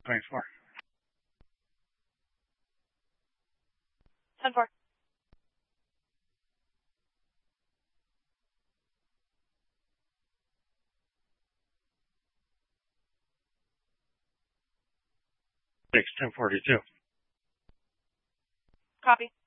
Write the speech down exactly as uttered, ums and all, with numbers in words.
Going for. ten four. Six ten forty two. Copy.